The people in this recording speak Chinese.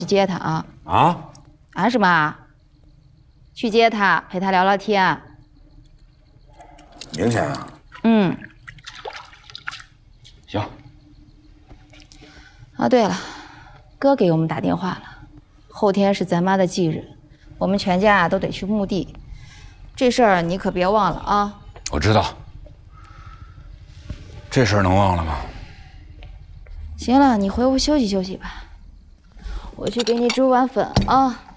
去接他啊！ 啊什么啊？去接他，陪他聊聊天。 明天啊？ 嗯。 行。 啊，对了，哥给我们打电话了，后天是咱妈的忌日，我们全家都得去墓地，这事儿你可别忘了啊。 我知道。这事儿能忘了吗？ 行了，你回屋休息休息吧，我去给你煮碗粉啊。